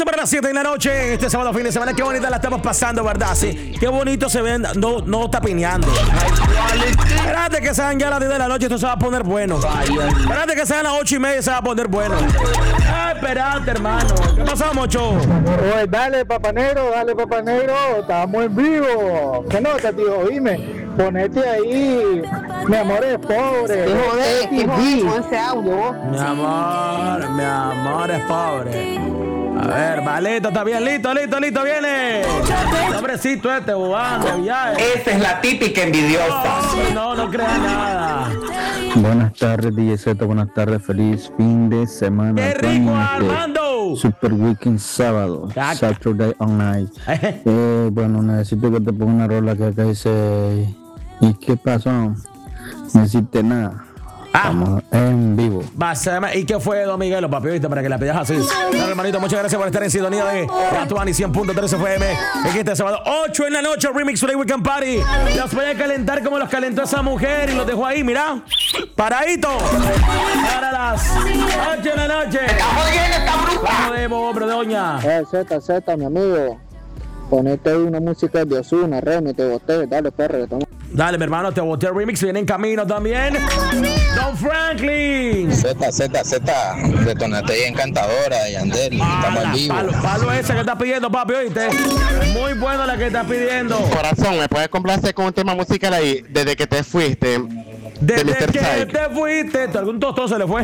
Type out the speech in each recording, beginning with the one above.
15 para las 7 de la noche. Este sábado fin de semana. Qué bonita la estamos pasando, ¿verdad? Sí. Qué bonito se ven. No tapineando. Espérate que sean ya las 10 de la noche. Esto se va a poner bueno. Espérate que sean las 8:30. Se va a poner bueno. Ay, espérate, hermano. ¿Qué pasó, Mocho? Oye, dale, Papá Negro. Estamos en vivo. ¿Qué nota, tío? Dime. Ponete ahí. Mi amor es pobre. ¿Qué jodés con ese audio vos? Mi amor es pobre. A ver, Valito, está bien, listo, viene. Hombrecito este, bobán, ya. Esa es la típica envidiosa. No creas nada. Buenas tardes, DJ. Buenas tardes, feliz fin de semana. ¡Qué rico, Armando! Super Weekend sábado, Saturday on Night. Bueno, necesito que te ponga una rola que acá dice. ¿Y qué pasó? No hiciste nada. Estamos en vivo. ¿Y qué fue, Don Miguelo, papi? ¿Viste? Para que la pidas así. Claro, hermanito, muchas gracias por estar en sintonía de Atuani 100.3 FM. Aquí este sábado, 8 en la noche, Remix Play Weekend Party. Los voy a calentar como los calentó esa mujer y los dejó ahí, mira. Paradito. Para las 8 de la noche. Vamos de hombre, doña. Z, mi amigo. Ponete ahí una música de Ozuna, Remy, te boté. Dale, perro, que estamos. Dale, mi hermano, te boté el remix. Viene en camino también. Don Franklin. Z, detonate ahí encantadora de Yandel. Estamos en vivo. Palo ese que estás pidiendo, papi, ¿oíste? Muy bueno la que estás pidiendo. Corazón, ¿me puedes complacer con un tema musical ahí? Desde que te fuiste. Desde que te fuiste. Algún tostón se le fue.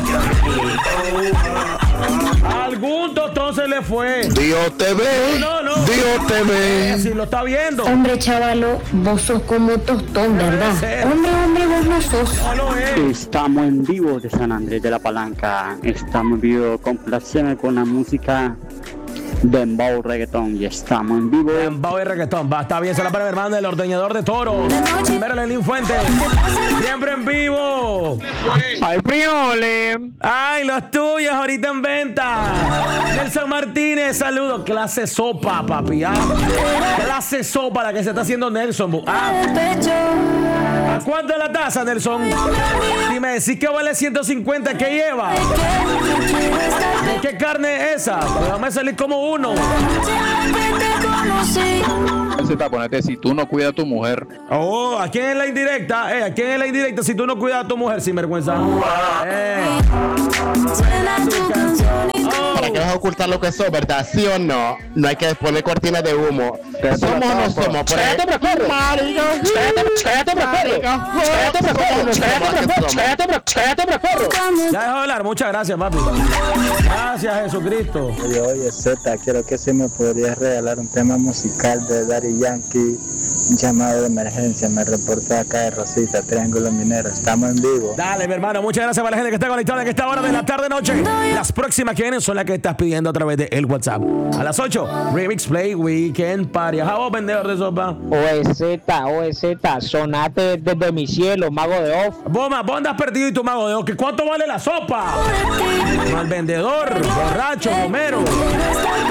Algún tostón se le fue. Dios te ve. No. Dios te ve. Si lo está viendo. Hombre, chavalo, vos sos como tostón, ¿verdad? Hombre, vos no sos. No lo es. Estamos en vivo de San Andrés de la Palanca. Estamos en vivo. Complaceme con la música Dembow Reggaeton. Y estamos en vivo. Dembow y Reggaeton. Está bien, se la para mi hermano, el ordeñador de toros. Primero Lenín Fuente. Siempre en vivo. Ay, Priole. Ay, los tuyos ahorita en venta. Nelson Martínez, saludos. Clase sopa, papi. Clase sopa la que se está haciendo Nelson. ¿A cuánto es la taza, Nelson? Si me decís que vale 150, ¿qué lleva? ¿De qué carne es esa? Pues vamos a salir como uno. Ponete, si tú no cuidas a tu mujer. Oh, ¿a quién es la indirecta? ¿A quién es la indirecta si tú no cuidas a tu mujer, sinvergüenza? ¿Para qué vas a ocultar lo que sos, verdad? ¿Sí o no? No hay que poner cortinas de humo. ¿Somos o no somos? Ya dejó de hablar, muchas gracias, papi. Gracias, Jesucristo. Oye, Z, quiero que si me podrías regalar un tema musical de Daddy Yankee. Un llamado de emergencia, me reporta acá de Rosita, Triángulo Minero. Estamos en vivo. Dale, mi hermano, muchas gracias para la gente que está conectada en esta hora de la tarde-noche. Las próximas que vienen son las que estás pidiendo a través de el WhatsApp. A las 8, Remix Play Weekend Party. Ajá, vos, vendedor de sopa. OEZ, sonate desde mi cielo, mago de off. Vos andas perdido y tu mago de off. ¿Cuánto vale la sopa? Mal vendedor, borracho, romero.